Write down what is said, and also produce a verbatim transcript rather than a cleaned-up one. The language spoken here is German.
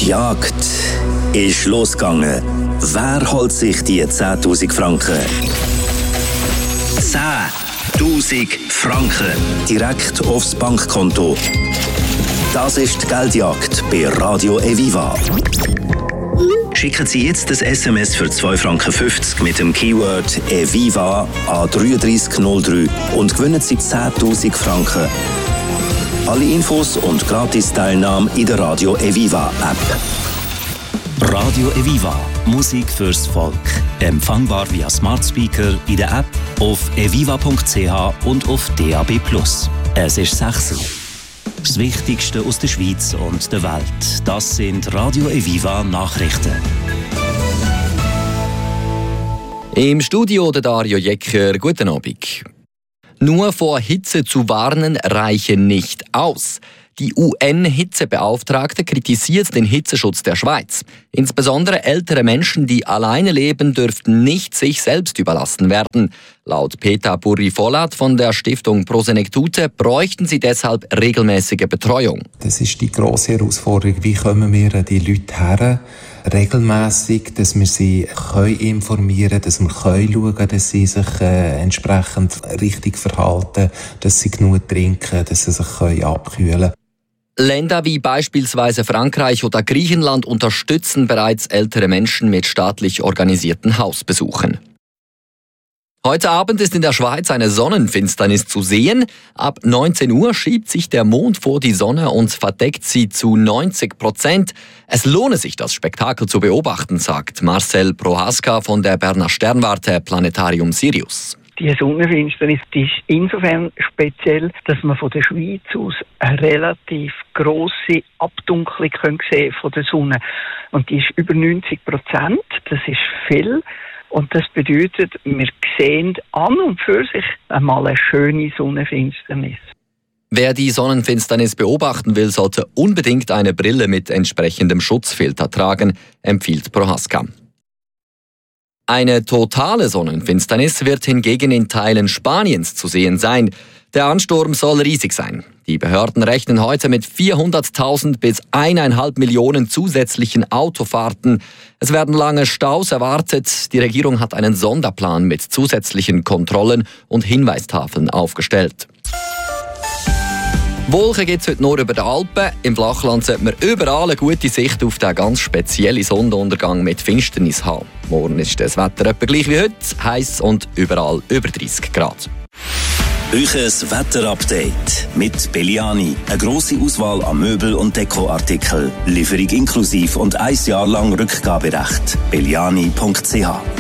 Jagd ist losgegangen. Wer holt sich die zehntausend Franken? zehntausend Franken direkt aufs Bankkonto. Das ist die Geldjagd bei Radio Eviva. Schicken Sie jetzt das S M S für zwei Franken fünfzig mit dem Keyword Eviva an drei drei null drei und gewinnen Sie zehntausend Franken. Alle Infos und Gratis-Teilnahme in der Radio Eviva App. Radio Eviva, Musik fürs Volk. Empfangbar via Smart Speaker in der App, auf eviva punkt c h und auf D A B plus. Es ist sechs Uhr. Das Wichtigste aus der Schweiz und der Welt, das sind Radio Eviva Nachrichten. Im Studio der Dario Jecker, guten Abend. Nur vor Hitze zu warnen reiche nicht aus. Die U N-Hitzebeauftragte kritisiert den Hitzeschutz der Schweiz. Insbesondere ältere Menschen, die alleine leben, dürften nicht sich selbst überlassen werden. Laut Peter Burri-Vollat von der Stiftung Prosenektute bräuchten sie deshalb regelmäßige Betreuung. Das ist die grosse Herausforderung. Wie kommen wir an die Leute her? Regelmässig, dass wir sie können informieren können, dass wir können schauen, dass sie sich äh, entsprechend richtig verhalten, dass sie genug trinken, dass sie sich können abkühlen können. Länder wie beispielsweise Frankreich oder Griechenland unterstützen bereits ältere Menschen mit staatlich organisierten Hausbesuchen. Heute Abend ist in der Schweiz eine Sonnenfinsternis zu sehen. Ab neunzehn Uhr schiebt sich der Mond vor die Sonne und verdeckt sie zu neunzig Prozent. Es lohne sich, das Spektakel zu beobachten, sagt Marcel Prohaska von der Berner Sternwarte Planetarium Sirius. Die Sonnenfinsternis die ist insofern speziell, dass man von der Schweiz aus eine relativ grosse Abdunklung sehen von der Sonne. Und die ist über neunzig Prozent. Das ist viel. Und das bedeutet, wir sehen an und für sich einmal eine schöne Sonnenfinsternis. Wer die Sonnenfinsternis beobachten will, sollte unbedingt eine Brille mit entsprechendem Schutzfilter tragen, empfiehlt Prohaska. Eine totale Sonnenfinsternis wird hingegen in Teilen Spaniens zu sehen sein. Der Ansturm soll riesig sein. Die Behörden rechnen heute mit vierhunderttausend bis eineinhalb Millionen zusätzlichen Autofahrten. Es werden lange Staus erwartet. Die Regierung hat einen Sonderplan mit zusätzlichen Kontrollen und Hinweistafeln aufgestellt. Wolken gibt es heute nur über den Alpen. Im Flachland sollte man überall eine gute Sicht auf den ganz speziellen Sonnenuntergang mit Finsternis haben. Morgen ist das Wetter etwa gleich wie heute, heiß und überall über dreißig Grad. Euches Wetterupdate mit Belliani. Eine grosse Auswahl an Möbel- und Dekoartikeln. Lieferung inklusiv und ein Jahr lang Rückgaberecht. belliani punkt c h